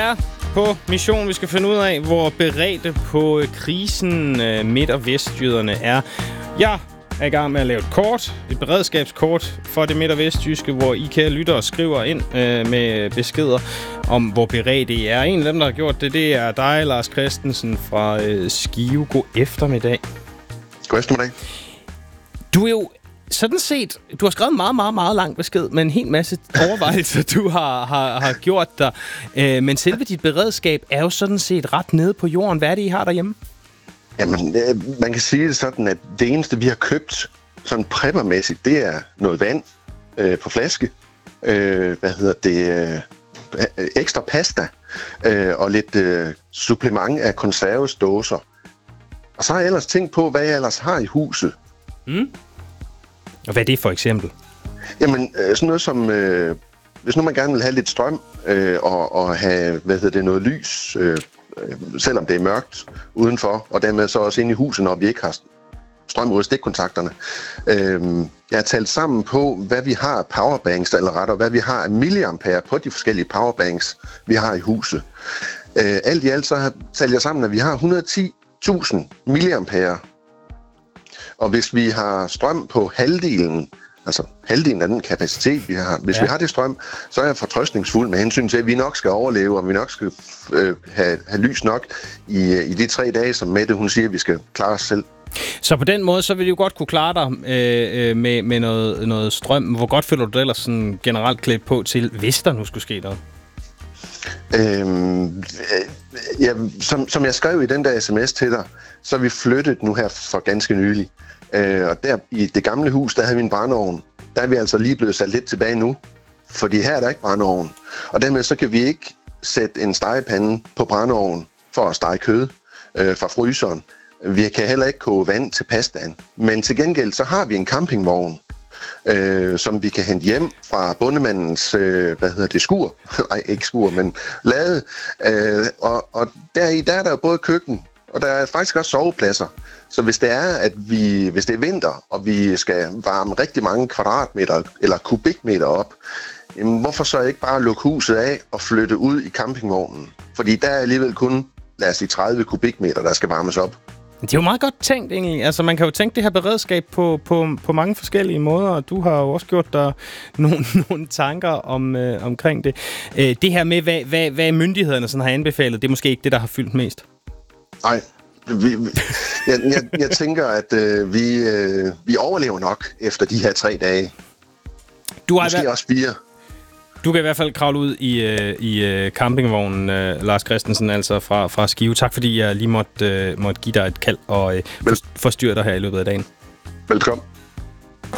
er på mission. Vi skal finde ud af, hvor beredte på krisen midt- og vestjyderne er. Jeg er i gang med at lave et beredskabskort for det midt- og vestjyske, hvor I kære lyttere skriver ind med beskeder om, hvor beredt I er. En af dem, der har gjort det, det er dig, Lars Christensen fra Skive. God eftermiddag. God eftermiddag. Du er jo sådan set, du har skrevet en meget, meget, meget lang besked med en hel masse overvejelser, du har gjort dig. Men selve dit beredskab er jo sådan set ret nede på jorden. Hvad er det, I har derhjemme? Jamen, man kan sige det sådan, at det eneste, vi har købt sådan preppermæssigt, det er noget vand på flaske. Ekstra pasta og lidt supplement af konservesdåser. Og så har jeg ellers tænkt på, hvad jeg ellers har i huset. Og hvad er det for eksempel? Jamen, sådan noget som, hvis nu man gerne vil have lidt strøm og have, noget lys, selvom det er mørkt udenfor, og dermed så også inde i huset, når vi ikke har strøm ud af stikkontakterne. Jeg har talt sammen på, hvad vi har af powerbanks, eller rettere, hvad vi har af milliampere på de forskellige powerbanks, vi har i huset. Alt i alt så har talt jeg sammen, at vi har 110.000 milliampere. Og hvis vi har strøm på halvdelen af den kapacitet, vi har, hvis vi har det strøm, så er jeg fortrøstningsfuld med hensyn til, at vi nok skal overleve, og vi nok skal have lys nok i de 3 dage, som Mette, hun siger, at vi skal klare os selv. Så på den måde, så vil du godt kunne klare dig med noget strøm. Hvor godt føler du dig ellers sådan generelt klædt på til, hvis der nu skulle ske noget? Som jeg skrev i den der sms til dig, så er vi flyttet nu her for ganske nylig. Og der i det gamle hus, der havde vi en brændeovn. Der er vi altså lige blevet sat lidt tilbage nu, fordi her er der ikke brændeovn. Og dermed så kan vi ikke sætte en stegepande på brændeovnen for at stege kød fra fryseren. Vi kan heller ikke koge vand til pastaen. Men til gengæld så har vi en campingvogn, som vi kan hente hjem fra bondemandens, skur. Nej, ikke skur, men lade. Og deri, der er der jo både køkken, og der er faktisk også sovepladser. Så hvis det er, hvis det er vinter, og vi skal varme rigtig mange kvadratmeter eller kubikmeter op, jamen, hvorfor så ikke bare lukke huset af og flytte ud i campingvognen? Fordi der er alligevel kun, lad os sige, 30 kubikmeter, der skal varmes op. Det er jo meget godt tænkt, egentlig. Altså, man kan jo tænke det her beredskab på mange forskellige måder, og du har jo også gjort dig nogle tanker omkring det. Det her med, hvad myndighederne sådan har anbefalet, det er måske ikke det, der har fyldt mest. Nej. Jeg tænker, at vi overlever nok efter de her 3 dage. Måske også 4. Du kan i hvert fald kravle ud i campingvognen, Lars Christensen, altså fra Skive. Tak fordi jeg lige måtte give dig et kald og forstyrre dig her i løbet af dagen. Velkommen.